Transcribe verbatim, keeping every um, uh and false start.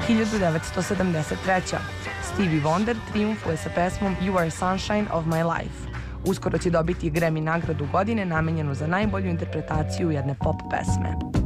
hiljadu devetsto sedamdeset treća. Stevie Wonder trijumfuje sa pesmom You Are Sunshine of My Life. Uskoro će dobiti Grammy nagradu godine namenjenu za najbolju interpretaciju jedne pop pesme.